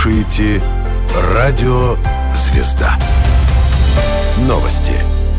слушаете «Радио Звезда». Новости.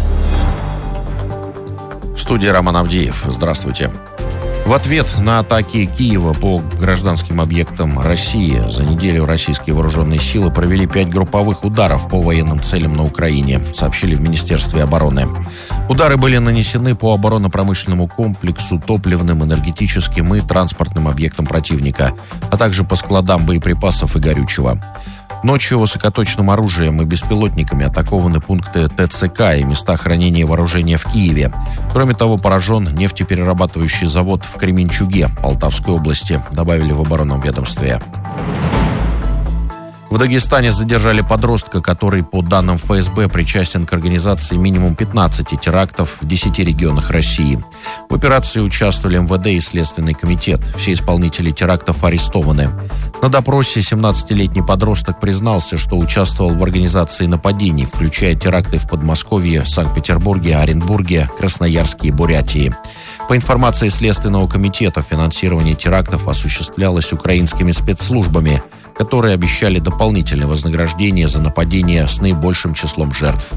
В студии Роман Авдеев. Здравствуйте. В ответ на атаки Киева по гражданским объектам России за неделю российские вооруженные силы провели 5 групповых ударов по военным целям на Украине, сообщили в Министерстве обороны. Удары были нанесены по оборонно-промышленному комплексу, топливным, энергетическим и транспортным объектам противника, а также по складам боеприпасов и горючего. Ночью высокоточным оружием и беспилотниками атакованы пункты ТЦК и места хранения вооружения в Киеве. Кроме того, поражен нефтеперерабатывающий завод в Кременчуге Полтавской области, добавили в оборонном ведомстве. В Дагестане задержали подростка, который, по данным ФСБ, причастен к организации минимум 15 терактов в 10 регионах России. В операции участвовали МВД и Следственный комитет. Все исполнители терактов арестованы. На допросе 17-летний подросток признался, что участвовал в организации нападений, включая теракты в Подмосковье, Санкт-Петербурге, Оренбурге, Красноярске и Бурятии. По информации Следственного комитета, финансирование терактов осуществлялось украинскими спецслужбами, которые обещали дополнительное вознаграждение за нападение с наибольшим числом жертв.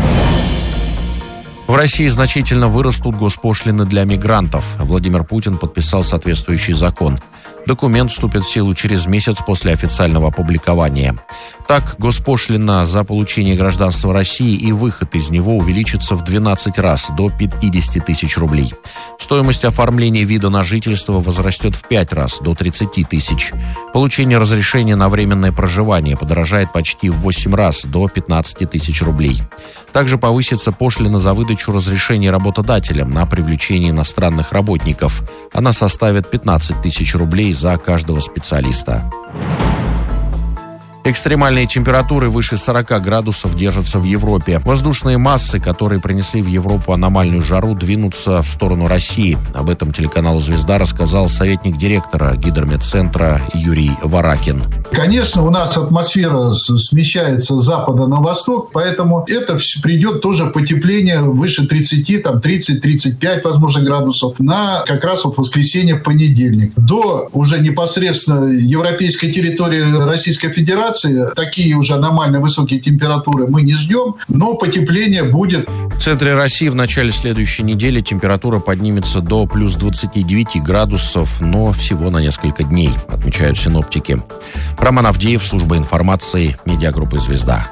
В России значительно вырастут госпошлины для мигрантов. Владимир Путин подписал соответствующий закон. Документ вступит в силу через месяц после официального опубликования. Так, госпошлина за получение гражданства России и выход из него увеличится в 12 раз, до 50 тысяч рублей. Стоимость оформления вида на жительство возрастет в 5 раз, до 30 тысяч. Получение разрешения на временное проживание подорожает почти в 8 раз, до 15 тысяч рублей. Также повысится пошлина за выдачу разрешений работодателям на привлечение иностранных работников. Она составит 15 тысяч рублей за каждого специалиста. Экстремальные температуры выше 40 градусов держатся в Европе. Воздушные массы, которые принесли в Европу аномальную жару, двинутся в сторону России. Об этом телеканалу «Звезда» рассказал советник директора Гидрометцентра Юрий Варакин. Конечно, у нас атмосфера смещается с запада на восток, поэтому это придет тоже потепление выше 30, 30-35, возможно, градусов на как раз вот воскресенье, понедельник. До уже непосредственно европейской территории Российской Федерации такие уже аномально высокие температуры мы не ждем, но потепление будет. В центре России в начале следующей недели температура поднимется до плюс 29 градусов, но всего на несколько дней, отмечают синоптики. Роман Авдеев, служба информации, медиагруппы «Звезда».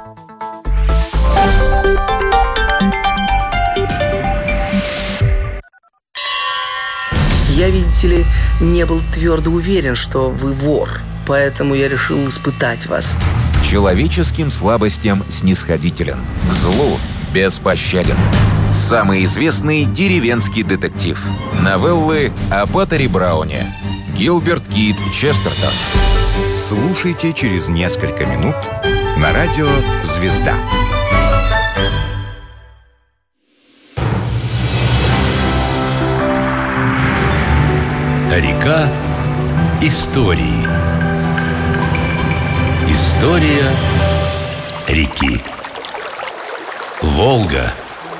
Я, видите ли, не был твердо уверен, что вы вор. Поэтому я решил испытать вас. Человеческим слабостям снисходителен, к злу беспощаден. Самый известный деревенский детектив. Новеллы о Паттере Брауне. Гилберт Кит Честертон. Слушайте через несколько минут на радио «Звезда». Река истории. История реки. Волга.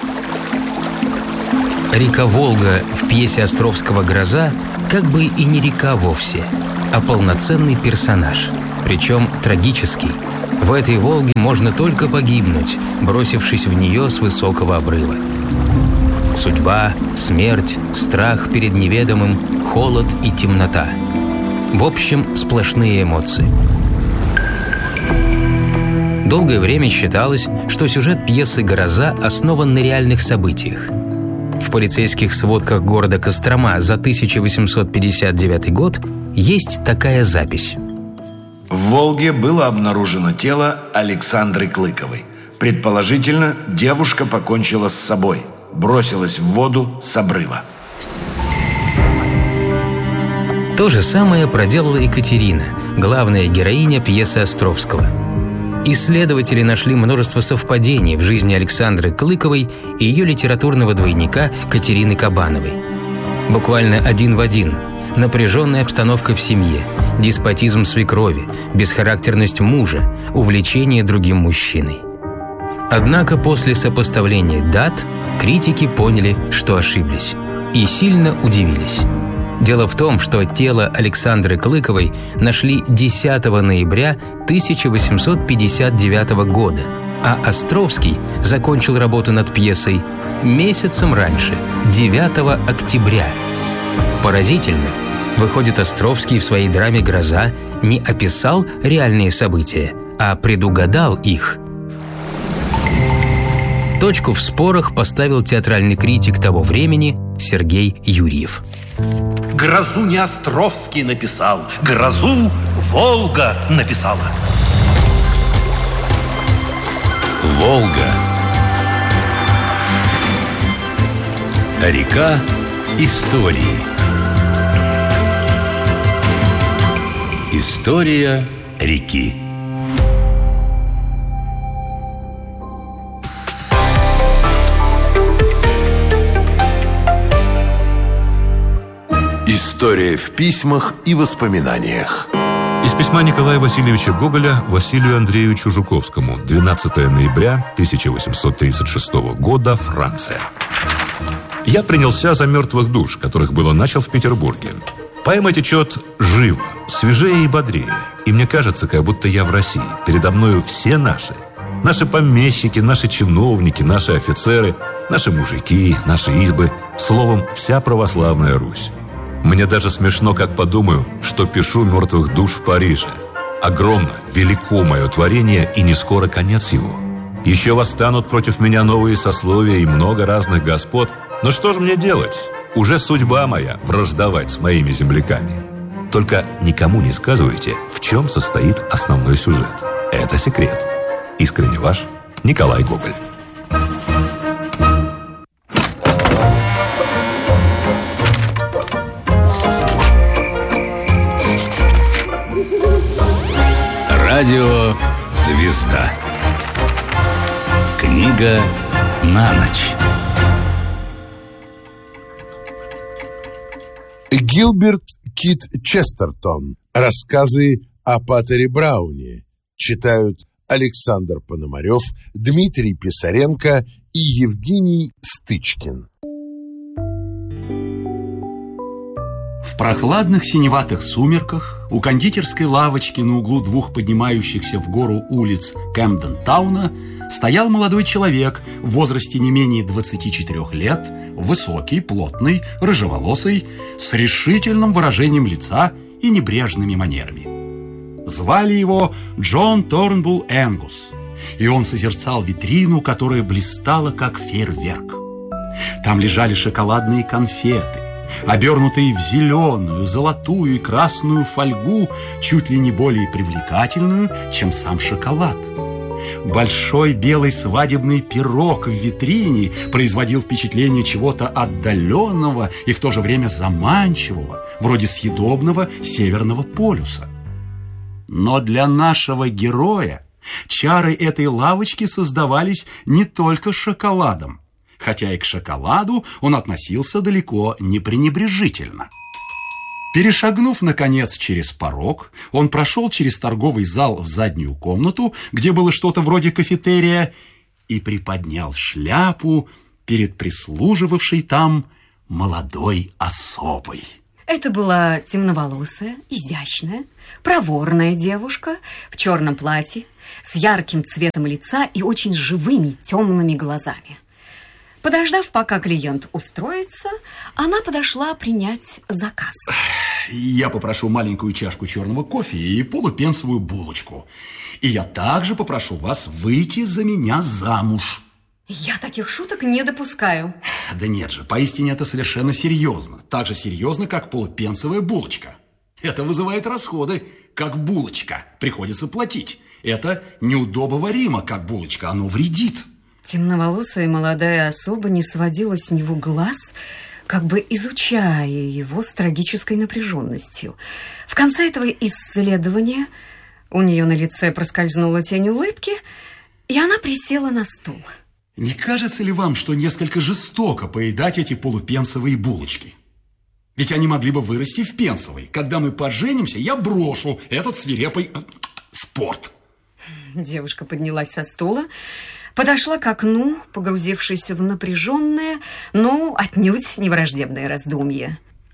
Река Волга в пьесе Островского «Гроза» как бы и не река вовсе, а полноценный персонаж, причем трагический. В этой Волге можно только погибнуть, бросившись в нее с высокого обрыва. Судьба, смерть, страх перед неведомым, холод и темнота. В общем, сплошные эмоции. Долгое время считалось, что сюжет пьесы «Гроза» основан на реальных событиях. В полицейских сводках города Кострома за 1859 год есть такая запись. В Волге было обнаружено тело Александры Клыковой. Предположительно, девушка покончила с собой, бросилась в воду с обрыва. То же самое проделала Екатерина, главная героиня пьесы Островского. Исследователи нашли множество совпадений в жизни Александры Клыковой и ее литературного двойника Катерины Кабановой. Буквально один в один. Напряженная обстановка в семье, деспотизм свекрови, бесхарактерность мужа, увлечение другим мужчиной. Однако после сопоставления дат критики поняли, что ошиблись, и сильно удивились. Дело в том, что тело Александры Клыковой нашли 10 ноября 1859 года, а Островский закончил работу над пьесой месяцем раньше, 9 октября. Поразительно. Выходит, Островский в своей драме «Гроза» не описал реальные события, а предугадал их. Точку в спорах поставил театральный критик того времени Сергей Юрьев. «Грозу не Островский написал, грозу Волга написала». Волга. Река истории. История реки. История в письмах и воспоминаниях. Из письма Николая Васильевича Гоголя Василию Андреевичу Жуковскому. 12 ноября 1836 года, Франция. Я принялся за мертвых душ, которых было начал в Петербурге. Поэма течет живо, свежее и бодрее. И мне кажется, как будто я в России. Передо мною все наши. Наши помещики, наши чиновники, наши офицеры, наши мужики, наши избы. Словом, вся православная Русь. Мне даже смешно, как подумаю, что пишу «Мертвых душ» в Париже. Огромно, велико мое творение, и не скоро конец его. Еще восстанут против меня новые сословия и много разных господ. Но что же мне делать? Уже судьба моя враждовать с моими земляками. Только никому не сказывайте, в чем состоит основной сюжет. Это секрет. Искренне ваш Николай Гоголь. Радио «Звезда». Книга на ночь. Гилберт Кит Честертон. Рассказы о Патере Брауне. Читают Александр Пономарев, Дмитрий Писаренко и Евгений Стычкин. В прохладных синеватых сумерках у кондитерской лавочки на углу двух поднимающихся в гору улиц Кэмден-тауна стоял молодой человек в возрасте не менее 24 лет, высокий, плотный, рыжеволосый, с решительным выражением лица и небрежными манерами. Звали его Джон Торнбулл Энгус, и он созерцал витрину, которая блистала, как фейерверк. Там лежали шоколадные конфеты, обернутые в зеленую, золотую и красную фольгу, чуть ли не более привлекательную, чем сам шоколад. Большой белый свадебный пирог в витрине производил впечатление чего-то отдаленного и в то же время заманчивого, вроде съедобного Северного полюса. Но для нашего героя чары этой лавочки создавались не только шоколадом, хотя и к шоколаду он относился далеко не пренебрежительно. Перешагнув, наконец, через порог, он прошел через торговый зал в заднюю комнату, где было что-то вроде кафетерия, и приподнял шляпу перед прислуживавшей там молодой особой. Это была темноволосая, изящная, проворная девушка в черном платье, с ярким цветом лица и очень живыми темными глазами. Подождав, пока клиент устроится, она подошла принять заказ. Я попрошу маленькую чашку черного кофе и полупенсовую булочку. И я также попрошу вас выйти за меня замуж. Я таких шуток не допускаю. Да нет же, поистине это совершенно серьезно. Так же серьезно, как полупенсовая булочка. Это вызывает расходы, как булочка. Приходится платить. Это неудобоваримо, как булочка. Оно вредит. Темноволосая молодая особа не сводила с него глаз, как бы изучая его с трагической напряженностью. В конце этого исследования у нее на лице проскользнула тень улыбки, и она присела на стул. Не кажется ли вам, что несколько жестоко поедать эти полупенсовые булочки? Ведь они могли бы вырасти в пенсовые. Когда мы поженимся, я брошу этот свирепый спорт. Девушка поднялась со стула, подошла к окну, погрузившись в напряженное, но отнюдь не враждебное раздумье.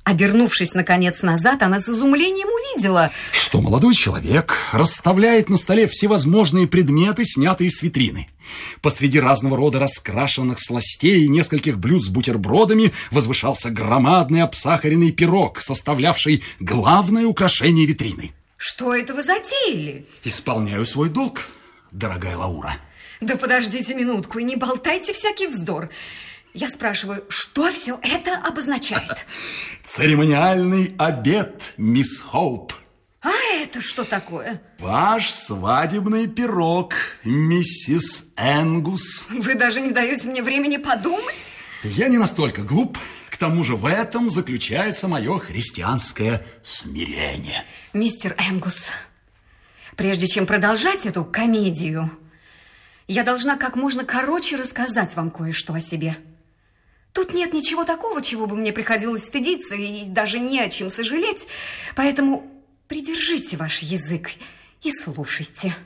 Обернувшись, наконец, назад, она с изумлением увидела, что молодой человек расставляет на столе всевозможные предметы, снятые с витрины. Посреди разного рода раскрашенных сластей и нескольких блюд с бутербродами возвышался громадный обсахаренный пирог, составлявший главное украшение витрины. Что это вы затеяли? Исполняю свой долг, дорогая Лаура. Да подождите минутку и не болтайте всякий вздор. Я спрашиваю, что все это обозначает? Церемониальный обед, мисс Хоуп. А это что такое? Ваш свадебный пирог, миссис Энгус. Вы даже не даете мне времени подумать? Я не настолько глуп. К тому же в этом заключается мое христианское смирение. Мистер Энгус, прежде чем продолжать эту комедию, я должна как можно короче рассказать вам кое-что о себе. Тут нет ничего такого, чего бы мне приходилось стыдиться, и даже не о чем сожалеть. Поэтому придержите ваш язык и слушайте.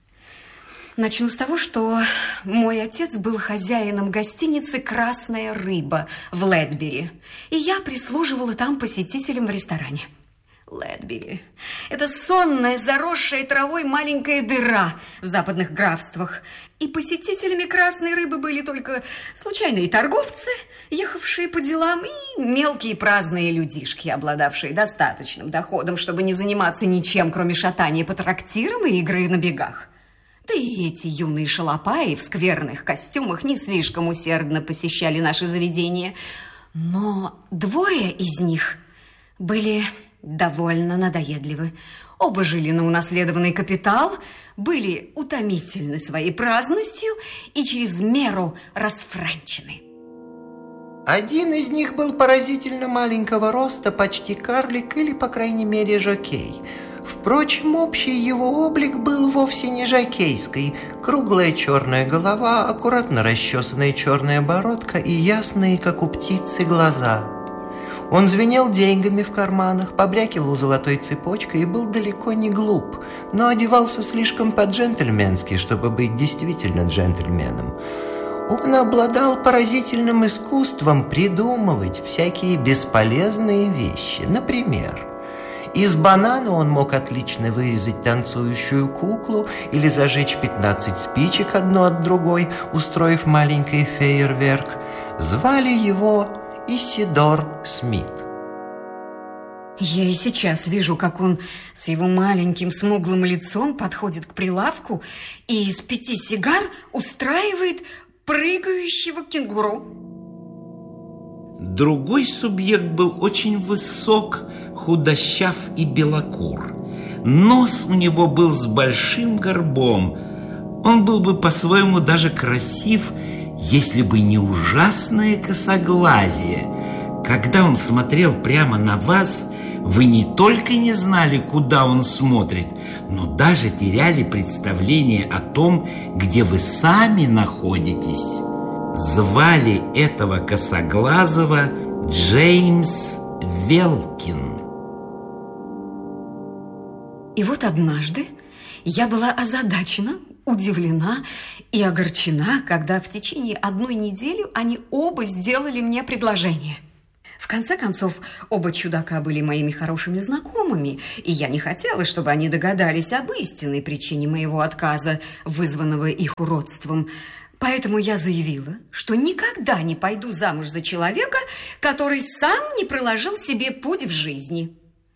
Начну с того, что мой отец был хозяином гостиницы «Красная рыба» в Лэдбери, и я прислуживала там посетителям в ресторане. Лэдбери – это сонная, заросшая травой маленькая дыра в западных графствах. И посетителями «Красной рыбы» были только случайные торговцы, ехавшие по делам, и мелкие праздные людишки, обладавшие достаточным доходом, чтобы не заниматься ничем, кроме шатания по трактирам и игры на бегах. Да и эти юные шалопаи в скверных костюмах не слишком усердно посещали наши заведения. Но двое из них были довольно надоедливы. Оба жили на унаследованный капитал, были утомительны своей праздностью и через меру расфранчены. Один из них был поразительно маленького роста, почти карлик или, по крайней мере, жокей. Впрочем, общий его облик был вовсе не жокейский. Круглая черная голова, аккуратно расчесанная черная бородка и ясные, как у птицы, глаза. Он звенел деньгами в карманах, побрякивал золотой цепочкой и был далеко не глуп, но одевался слишком по-джентльменски, чтобы быть действительно джентльменом. Он обладал поразительным искусством придумывать всякие бесполезные вещи. Например, из банана он мог отлично вырезать танцующую куклу или зажечь 15 спичек одну от другой, устроив маленький фейерверк. Звали его Исидор Смит. Я и сейчас вижу, как он с его маленьким смуглым лицом подходит к прилавку и из 5 сигар устраивает прыгающего кенгуру. Другой субъект был очень высок, худощав и белокур. Нос у него был с большим горбом. Он был бы по-своему даже красив, если бы не ужасное косоглазие. Когда он смотрел прямо на вас, вы не только не знали, куда он смотрит, но даже теряли представление о том, где вы сами находитесь. Звали этого косоглазого Джеймс Велкин. И вот однажды я была озадачена, удивлена и огорчена, когда в течение 1 недели они оба сделали мне предложение. В конце концов, оба чудака были моими хорошими знакомыми, и я не хотела, чтобы они догадались об истинной причине моего отказа, вызванного их уродством. Поэтому я заявила, что никогда не пойду замуж за человека, который сам не проложил себе путь в жизни.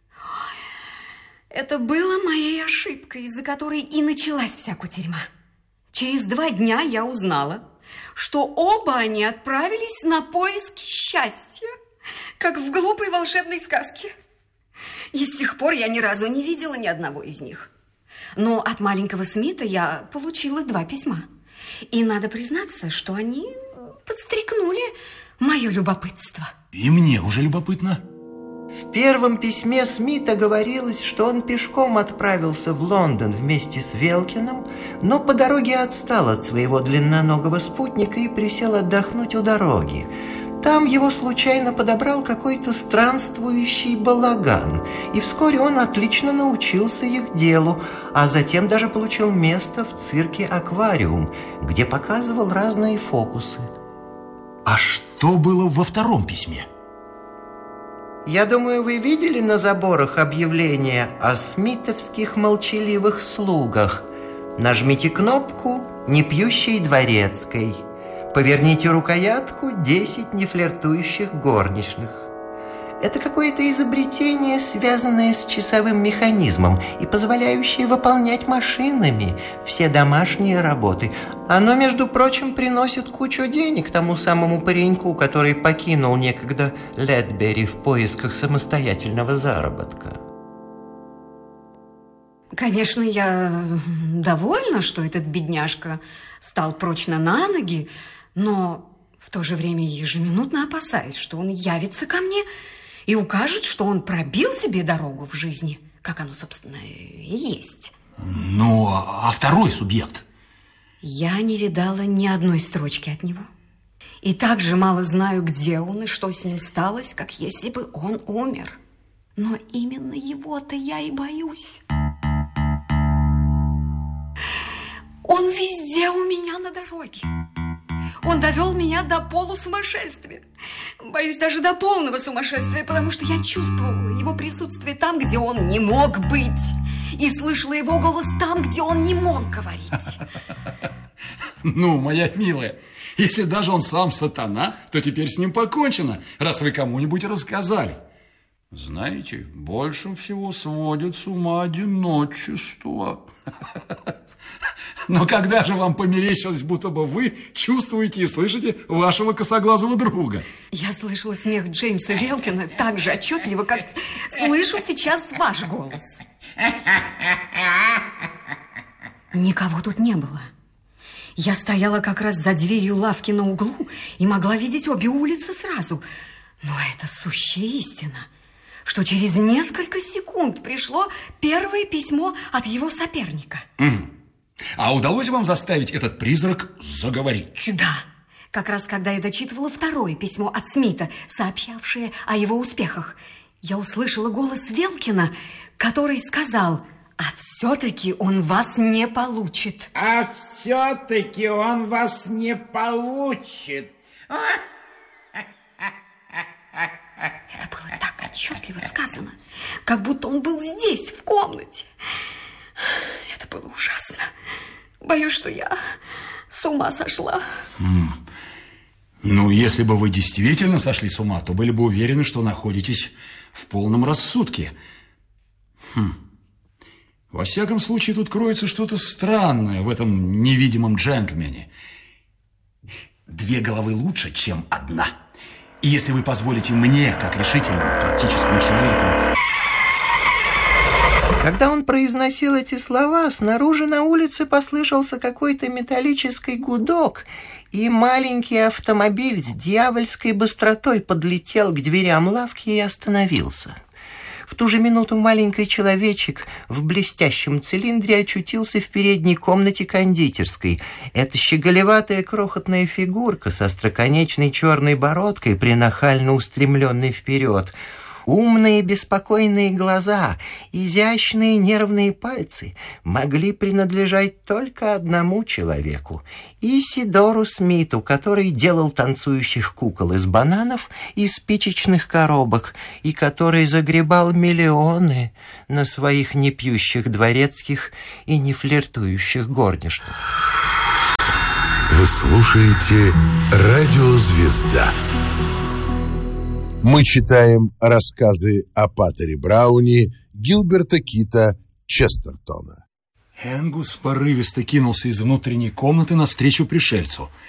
Это было моей ошибкой, из-за которой и началась вся кутерьма. Через 2 дня я узнала, что оба они отправились на поиски счастья, как в глупой волшебной сказке. И с тех пор я ни разу не видела ни одного из них. Но от маленького Смита я получила 2 письма. И надо признаться, что они подстрекнули мое любопытство. И мне уже любопытно. В первом письме Смита говорилось, что он пешком отправился в Лондон вместе с Велкиным, но по дороге отстал от своего длинноногого спутника и присел отдохнуть у дороги. Там его случайно подобрал какой-то странствующий балаган, и вскоре он отлично научился их делу, а затем даже получил место в цирке «Аквариум», где показывал разные фокусы. А что было во втором письме? Я думаю, вы видели на заборах объявление о смитовских молчаливых слугах. Нажмите кнопку «Не пьющей дворецкой». Поверните рукоятку «10 нефлиртующих горничных». Это какое-то изобретение, связанное с часовым механизмом и позволяющее выполнять машинами все домашние работы. Оно, между прочим, приносит кучу денег тому самому пареньку, который покинул некогда Ледбери в поисках самостоятельного заработка. Конечно, я довольна, что этот бедняжка стал прочно на ноги, но в то же время ежеминутно опасаюсь, что он явится ко мне и укажет, что он пробил себе дорогу в жизни, как оно, собственно, и есть. Ну, а второй субъект? Я не видала ни одной строчки от него. И так же мало знаю, где он и что с ним сталось, как если бы он умер. Но именно его-то я и боюсь. Он везде у меня на дороге. Он довел меня до полусумасшествия. Боюсь, даже до полного сумасшествия, потому что я чувствовала его присутствие там, где он не мог быть, и слышала его голос там, где он не мог говорить. Ну, моя милая, если даже он сам сатана, то теперь с ним покончено, раз вы кому-нибудь рассказали. Знаете, больше всего сводит с ума одиночество. Но когда же вам померещилось, будто бы вы чувствуете и слышите вашего косоглазого друга? Я слышала смех Джеймса Велкина так же отчетливо, как слышу сейчас ваш голос. Никого тут не было. Я стояла как раз за дверью лавки на углу и могла видеть обе улицы сразу. Но это сущая истина, что через несколько секунд пришло первое письмо от его соперника. А удалось вам заставить этот призрак заговорить? Да, как раз когда я дочитывала второе письмо от Смита, сообщавшее о его успехах, я услышала голос Велкина, который сказал: «А все-таки он вас не получит». «А все-таки он вас не получит». Это было так отчетливо сказано, как будто он был здесь, в комнате. Это было ужасно. Боюсь, что я с ума сошла. Ну, если бы вы действительно сошли с ума, то были бы уверены, что находитесь в полном рассудке. Во всяком случае, тут кроется что-то странное в этом невидимом джентльмене. Две головы лучше, чем одна. И если вы позволите мне, как решительному, практическому человеку... Когда он произносил эти слова, снаружи на улице послышался какой-то металлический гудок, и маленький автомобиль с дьявольской быстротой подлетел к дверям лавки и остановился. В ту же минуту маленький человечек в блестящем цилиндре очутился в передней комнате кондитерской. Эта щеголеватая крохотная фигурка со остроконечной черной бородкой, принахально устремленной вперед, умные беспокойные глаза, изящные нервные пальцы могли принадлежать только одному человеку — Исидору Смиту, который делал танцующих кукол из бананов и спичечных коробок, и который загребал миллионы на своих непьющих дворецких и не флиртующих горничных. Вы слушаете «Радио Звезда». Мы читаем рассказы о Паттере Брауне Гилберта Кита Честертона. Энгус порывисто кинулся из внутренней комнаты навстречу пришельцу.